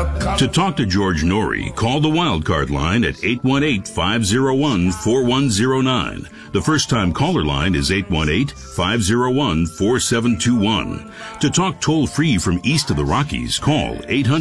To talk to George Norrie, call the Wildcard line at 818-501-4109. The first-time caller line is 818-501-4721. To talk toll-free from east of the Rockies, call 800